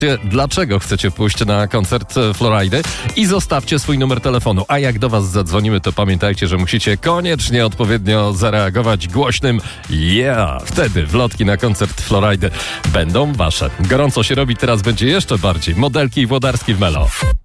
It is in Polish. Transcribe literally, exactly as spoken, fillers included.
Dlaczego chcecie pójść na koncert Florajdy i zostawcie swój numer telefonu. A jak do was zadzwonimy, to pamiętajcie, że musicie koniecznie odpowiednio zareagować głośnym yeah. Wtedy wlotki na koncert Florajdy będą wasze. Gorąco się robi, teraz będzie jeszcze bardziej. Modelki i Włodarski w Melo.